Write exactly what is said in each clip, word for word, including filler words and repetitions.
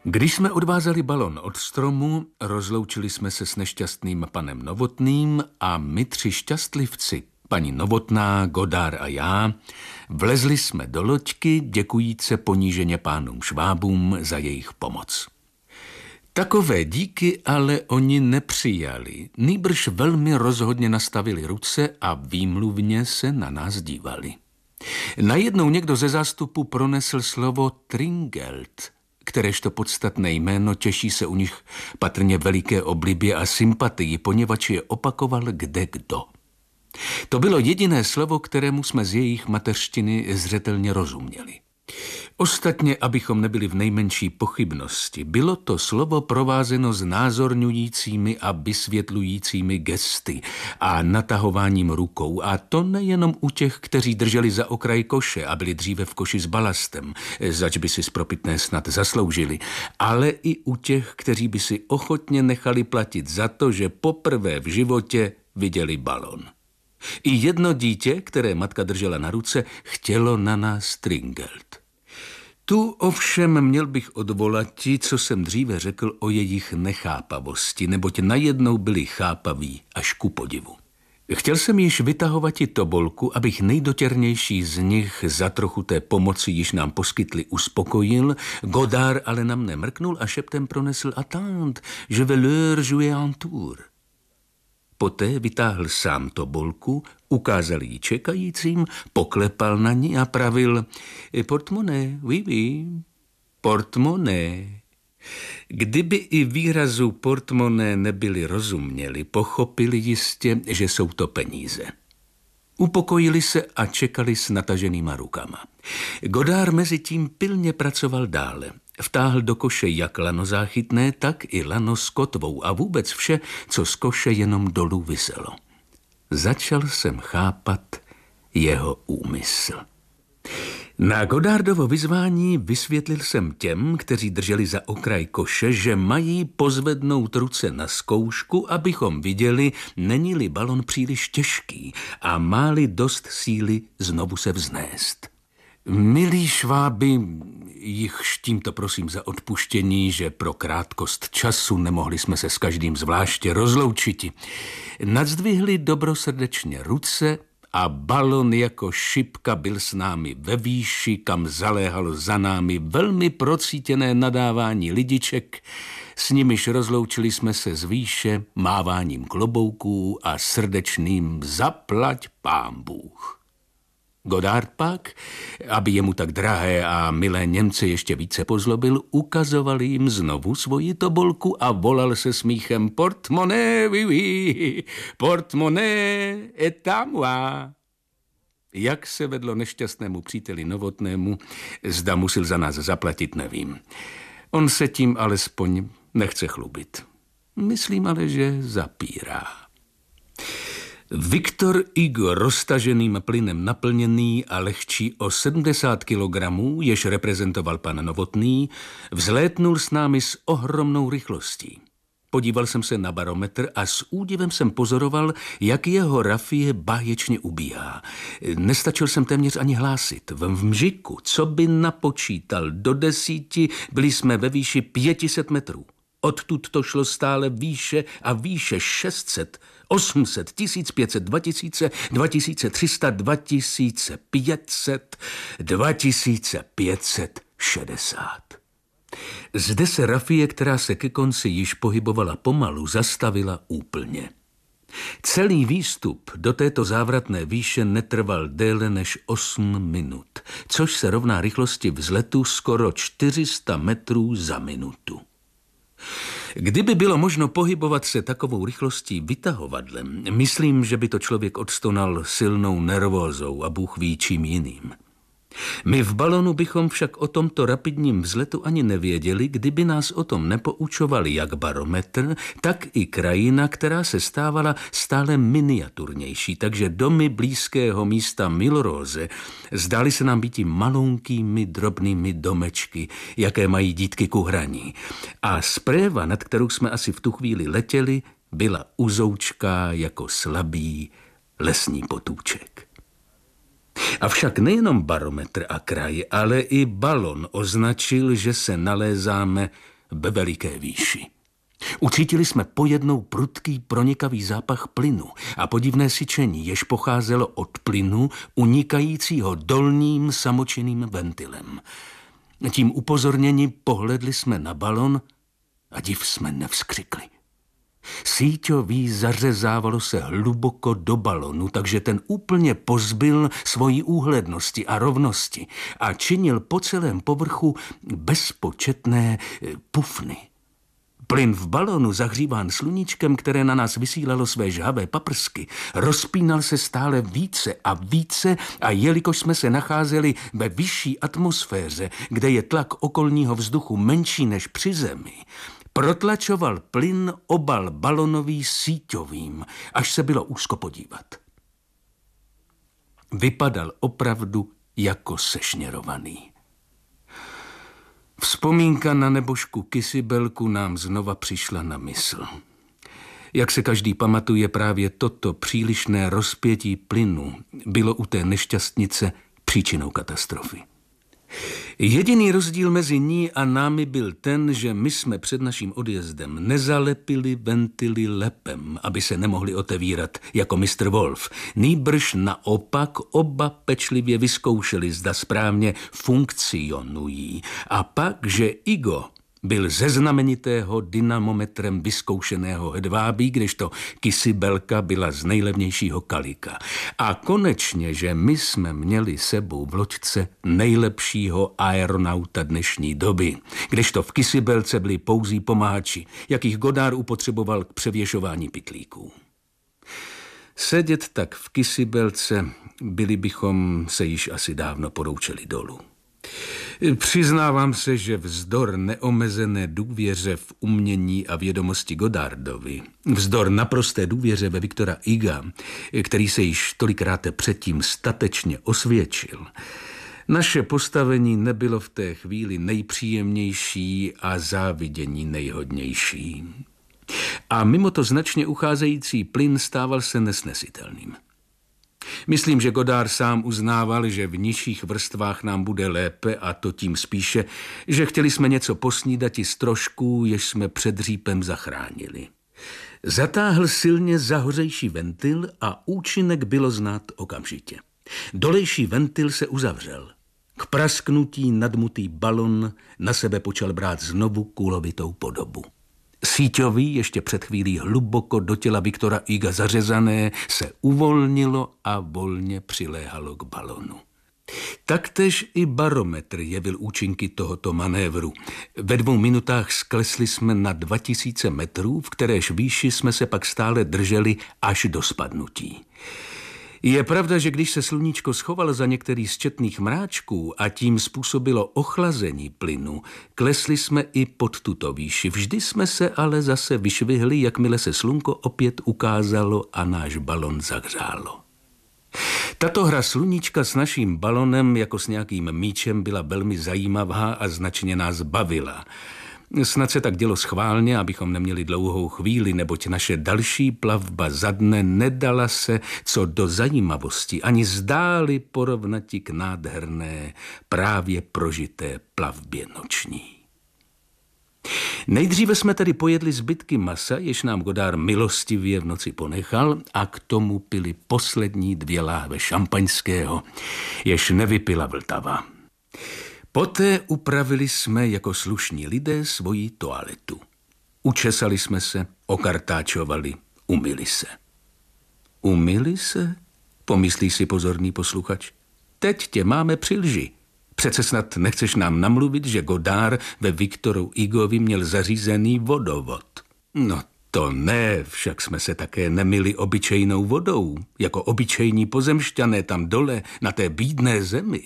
Když jsme odvázali balon od stromu, rozloučili jsme se s nešťastným panem Novotným a my tři šťastlivci, paní Novotná, Godard a já, vlezli jsme do loďky, děkujíce poníženě pánům Švábům za jejich pomoc. Takové díky ale oni nepřijali, nýbrž velmi rozhodně nastavili ruce a výmluvně se na nás dívali. Najednou někdo ze zástupu pronesl slovo Tringelt, kteréžto podstatné jméno těší se u nich patrně veliké oblibě a sympatii, poněvadž je opakoval kde kdo. To bylo jediné slovo, kterému jsme z jejich mateřštiny zřetelně rozuměli. Ostatně, abychom nebyli v nejmenší pochybnosti, bylo to slovo provázeno znázorňujícími a vysvětlujícími gesty a natahováním rukou, a to nejenom u těch, kteří drželi za okraj koše a byli dříve v koši s balastem, zač by si spropitné snad zasloužili, ale i u těch, kteří by si ochotně nechali platit za to, že poprvé v životě viděli balon. I jedno dítě, které matka držela na ruce, chtělo na nás Tringelt. Tu ovšem měl bych odvolati, co jsem dříve řekl o jejich nechápavosti, neboť najednou byli chápaví až ku podivu. Chtěl jsem již vytahovati tobolku, abych nejdotěrnější z nich za trochu té pomoci již nám poskytli uspokojil, Godard ale na mne mrknul a šeptem pronesl Attends, je vais leur jouer un tour. Poté vytáhl sám tobolku, ukázal ji čekajícím, poklepal na ní a pravil portmonnaie, oui, oui, portmonnaie. Kdyby i výrazu portmonnaie nebyli rozuměli, pochopili jistě, že jsou to peníze. Upokojili se a čekali s nataženýma rukama. Godard mezi tím pilně pracoval dále. Vtáhl do koše jak lano záchytné, tak i lano s kotvou a vůbec vše, co z koše jenom dolů viselo. Začal jsem chápat jeho úmysl. Na Godardovo vyzvání vysvětlil jsem těm, kteří drželi za okraj koše, že mají pozvednout ruce na zkoušku, abychom viděli, není-li balon příliš těžký a má-li dost síly znovu se vznést. Milí Šváby, jichž tímto prosím za odpuštění, že pro krátkost času nemohli jsme se s každým zvláště rozloučiti, nadzdvihli dobrosrdečně ruce a balon jako šipka byl s námi ve výši, kam zaléhalo za námi velmi procítěné nadávání lidiček, s nimiž rozloučili jsme se z výše máváním klobouků a srdečným zaplať pán Bůh. Godard pak, aby jemu tak drahé a milé Němce ještě více pozlobil, ukazoval jim znovu svoji tobolku a volal se smíchem portmonnaie, oui, oui, portmonnaie est à moi. Jak se vedlo nešťastnému příteli Novotnému, zda musel za nás zaplatit, nevím. On se tím alespoň nechce chlubit. Myslím ale, že zapírá. Viktor Igor, roztaženým plynem naplněný a lehčí o sedmdesát kilogramů, jež reprezentoval pan Novotný, vzlétnul s námi s ohromnou rychlostí. Podíval jsem se na barometr a s údivem jsem pozoroval, jak jeho rafie báječně ubíhá. Nestačil jsem téměř ani hlásit. V mžiku, co by napočítal do desíti, byli jsme ve výši pětiset metrů. Odtud to šlo stále výše a výše šest set, osm set, tisíc pět set, dva tisíce, dva tisíce tři sta, dva tisíce pět set, dva tisíce pět set šedesát. Zde se rafie, která se ke konci již pohybovala pomalu, zastavila úplně. Celý výstup do této závratné výše netrval déle než osm minut, což se rovná rychlosti vzletu skoro čtyři sta metrů za minutu. Kdyby bylo možno pohybovat se takovou rychlostí vytahovadlem, myslím, že by to člověk odstonal silnou nervózou a Bůh ví čím jiným. My v balonu bychom však o tomto rapidním vzletu ani nevěděli, kdyby nás o tom nepoučovali jak barometr, tak i krajina, která se stávala stále miniaturnější, takže domy blízkého místa Milróze zdály se nám býti malonkými drobnými domečky, jaké mají dítky ku hraní. A spréva, nad kterou jsme asi v tu chvíli letěli, byla uzoučká jako slabý lesní potůček. Avšak nejenom barometr a kraj, ale i balon označil, že se nalézáme ve veliké výši. Ucítili jsme pojednou prudký pronikavý zápach plynu a podivné syčení, jež pocházelo od plynu unikajícího dolním samočinným ventilem. Tím upozorněni pohledli jsme na balon a div jsme nevzkřikli. Síťový zařezávalo se hluboko do balonu, takže ten úplně pozbyl svojí úhlednosti a rovnosti a činil po celém povrchu bezpočetné pufny. Plyn v balonu, zahříván sluníčkem, které na nás vysílalo své žhavé paprsky, rozpínal se stále více a více a jelikož jsme se nacházeli ve vyšší atmosféře, kde je tlak okolního vzduchu menší než při zemi, protlačoval plyn obal balonový síťovým, až se bylo úzko podívat. Vypadal opravdu jako sešněrovaný. Vzpomínka na nebožku Kysibelku nám znova přišla na mysl. Jak se každý pamatuje, právě toto přílišné rozpětí plynu bylo u té nešťastnice příčinou katastrofy. Jediný rozdíl mezi ní a námi byl ten, že my jsme před naším odjezdem nezalepili ventily lepem, aby se nemohli otevírat jako mistr Wolf. Nýbrž naopak oba pečlivě vyzkoušeli, zda správně funkcionují. A pak, že Igo byl ze znamenitého dynamometrem vyzkoušeného hedvábí, kdežto Kysibelka byla z nejlevnějšího kalika. A konečně, že my jsme měli sebou v loďce nejlepšího aeronauta dnešní doby, kdežto v Kysibelce byli pouzí pomáhači, jakých Godard upotřeboval k převěšování pytlíků. Sedět tak v Kysibelce, byli bychom se již asi dávno poroučeli dolů. Přiznávám se, že vzdor neomezené důvěře v umění a vědomosti Godardovi, vzdor naprosté důvěře ve Viktora Iga, který se již tolikrát předtím statečně osvědčil, naše postavení nebylo v té chvíli nejpříjemnější a závidění nejhodnější. A mimo to značně ucházející plyn stával se nesnesitelným. Myslím, že Godard sám uznával, že v nižších vrstvách nám bude lépe a to tím spíše, že chtěli jsme něco posnídati z trošků, jež jsme před řípem zachránili. Zatáhl silně zahořejší ventil a účinek bylo znát okamžitě. Dolejší ventil se uzavřel. K prasknutí nadmutý balon na sebe počal brát znovu kulovitou podobu. Síťový, ještě před chvílí hluboko do těla Viktora Iga zařezané, se uvolnilo a volně přiléhalo k balonu. Taktéž i barometr jevil účinky tohoto manévru. Ve dvou minutách sklesli jsme na dva tisíce metrů, v kteréž výši jsme se pak stále drželi až do spadnutí. Je pravda, že když se sluníčko schovalo za některý z četných mráčků a tím způsobilo ochlazení plynu, klesli jsme i pod tuto výši. Vždy jsme se ale zase vyšvihli, jakmile se slunko opět ukázalo a náš balon zahřálo. Tato hra sluníčka s naším balonem jako s nějakým míčem byla velmi zajímavá a značně nás bavila. Snad se tak dělo schválně, abychom neměli dlouhou chvíli, neboť naše další plavba za dne nedala se co do zajímavosti ani zdáli porovnati k nádherné, právě prožité plavbě noční. Nejdříve jsme tedy pojedli zbytky masa, jež nám Godard milostivě v noci ponechal, a k tomu pili poslední dvě láhve šampaňského, jež nevypila Vltava. Poté upravili jsme jako slušní lidé svoji toaletu. Učesali jsme se, okartáčovali, umyli se. Umyli se? Pomyslí si pozorný posluchač. Teď tě máme při lži. Přece snad nechceš nám namluvit, že Godard ve Viktoru Igovi měl zařízený vodovod. No to ne, však jsme se také nemyli obyčejnou vodou, jako obyčejní pozemšťané tam dole na té bídné zemi.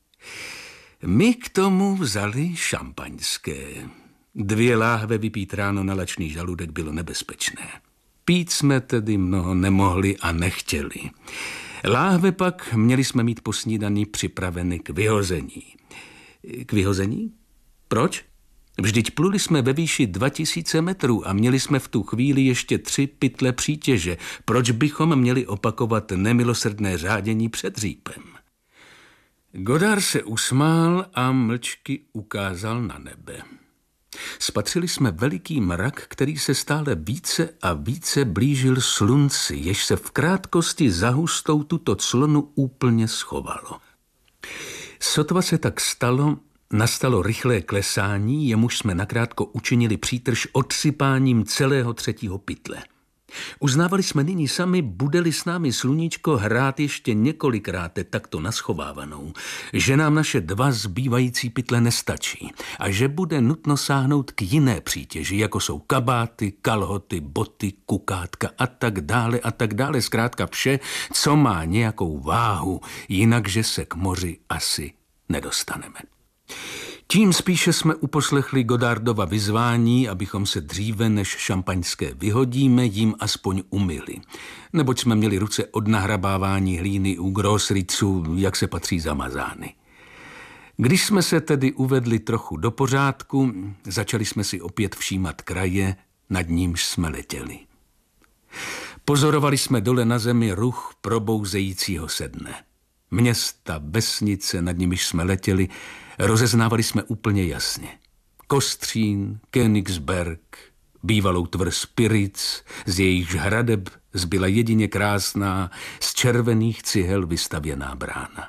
My k tomu vzali šampaňské. Dvě láhve vypít ráno na lačný žaludek bylo nebezpečné. Pít jsme tedy mnoho nemohli a nechtěli. Láhve pak měli jsme mít po snídani připraveny k vyhození. K vyhození? Proč? Vždyť pluli jsme ve výši dva tisíce metrů a měli jsme v tu chvíli ještě tři pytle přítěže. Proč bychom měli opakovat nemilosrdné řádění před řípem? Godard se usmál a mlčky ukázal na nebe. Spatřili jsme veliký mrak, který se stále více a více blížil slunci, jež se v krátkosti za hustou tuto clonu úplně schovalo. Sotva se tak stalo, nastalo rychlé klesání, jemuž jsme nakrátko učinili přítrž odsypáním celého třetího pytle. Uznávali jsme nyní sami, bude-li s námi sluníčko hrát ještě několikrát takto naschovávanou, že nám naše dva zbývající pytle nestačí a že bude nutno sáhnout k jiné přítěži, jako jsou kabáty, kalhoty, boty, kukátka a tak dále a tak dále. Zkrátka vše, co má nějakou váhu, jinakže se k moři asi nedostaneme. Tím spíše jsme uposlechli Godardova vyzvání, abychom se dříve, než šampaňské vyhodíme, jim aspoň umyli. Neboť jsme měli ruce od nahrabávání hlíny u Grossricu, jak se patří, zamazány. Když jsme se tedy uvedli trochu do pořádku, začali jsme si opět všímat kraje, nad nímž jsme letěli. Pozorovali jsme dole na zemi ruch probouzejícího se dne. Města, vesnice, nad nimiž jsme letěli, rozeznávali jsme úplně jasně. Kostřín, Königsberg, bývalou tvrz Pyritz, z jejichž hradeb zbyla jedině krásná, z červených cihel vystavěná brána.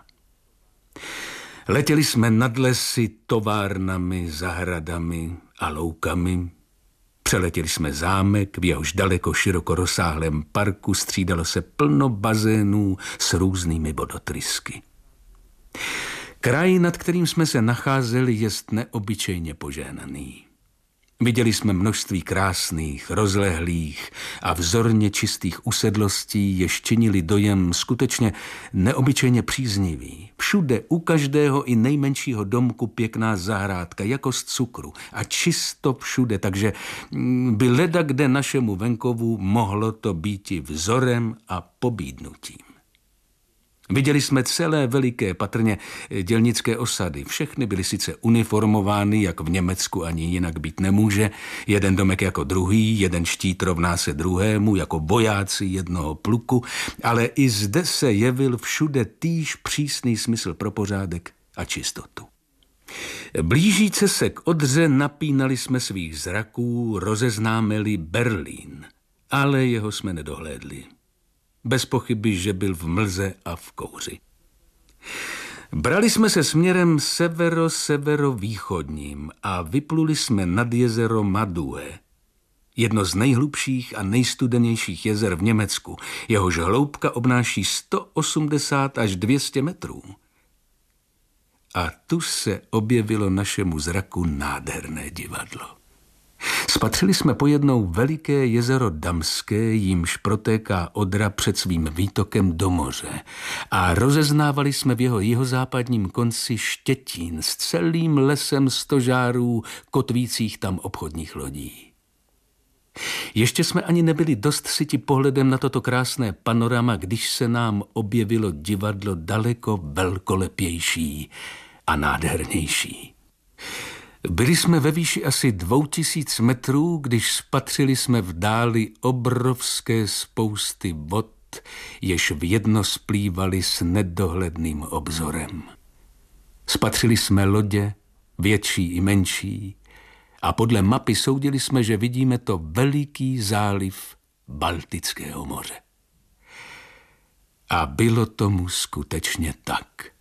Letěli jsme nad lesy, továrnami, zahradami a loukami. Přeletěli jsme zámek, v jehož daleko široko rozsáhlém parku střídalo se plno bazénů s různými vodotrysky. Kraj, nad kterým jsme se nacházeli, jest neobyčejně požehnaný. Viděli jsme množství krásných, rozlehlých a vzorně čistých usedlostí, jež činili dojem skutečně neobyčejně příznivý. Všude, u každého i nejmenšího domku pěkná zahrádka, jako z cukru a čisto všude, takže by leda kde našemu venkovu mohlo to býti vzorem a pobídnutím. Viděli jsme celé veliké, patrně dělnické osady. Všechny byly sice uniformovány, jak v Německu ani jinak být nemůže. Jeden domek jako druhý, jeden štít rovná se druhému, jako vojáci jednoho pluku, ale i zde se jevil všude týž přísný smysl pro pořádek a čistotu. Blížíce se k Odře napínali jsme svých zraků, rozeznámeli Berlín, ale jeho jsme nedohlédli. Bez pochyby, že byl v mlze a v kouři. Brali jsme se směrem severo-severovýchodním a vypluli jsme nad jezero Madue, jedno z nejhlubších a nejstudenějších jezer v Německu, jehož hloubka obnáší sto osmdesát až dvě stě metrů. A tu se objevilo našemu zraku nádherné divadlo. Spatřili jsme pojednou veliké jezero Damské, jímž protéká Odra před svým výtokem do moře, a rozeznávali jsme v jeho jihozápadním konci Štětín s celým lesem stožárů kotvících tam obchodních lodí. Ještě jsme ani nebyli dost syti pohledem na toto krásné panorama, když se nám objevilo divadlo daleko velkolepější a nádhernější. Byli jsme ve výši asi dvou tisíc metrů, když spatřili jsme v dáli obrovské spousty vod, jež v jedno splývaly s nedohledným obzorem. Spatřili jsme lodě, větší i menší, a podle mapy soudili jsme, že vidíme to veliký záliv Baltického moře. A bylo tomu skutečně tak.